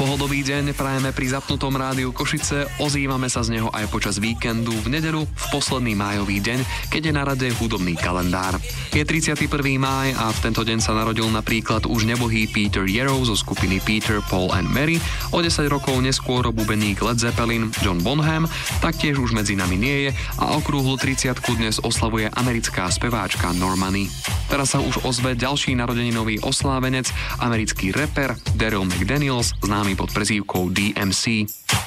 Dlhodobý deň prajeme pri zapnutom rádiu Košice, ozývame sa z neho aj počas víkendu v nedeľu v posledný májový deň, keď je na rade hudobný kalendár. Je 31. máj a v tento deň sa narodil napríklad už nebohý Peter Yarrow zo skupiny Peter, Paul and Mary, o 10 rokov neskôr bubeník Led Zeppelin John Bonham, taktiež už medzi nami nie je a okrúhlu 30-ku dnes oslavuje americká speváčka Normani. Teraz sa už ozve ďalší narodeninový oslávenec, americký reper Daryl McDaniels, známy pod prezývkou DMC.